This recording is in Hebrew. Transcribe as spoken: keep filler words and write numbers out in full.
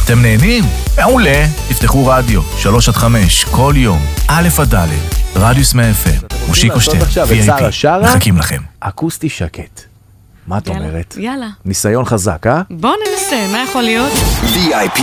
אתם נהנים? מעולה. תפתחו רדיו, שלוש עד חמש, כל יום, א' עד ד', רדיוס מאה אף אם, מושיקו שטרן, וי איי פי, מחכים לכם. אקוסטי שקט. מה את אומרת? יאללה. ניסיון חזק, אה? בוא ננסה, מה יכול להיות? וי איי פי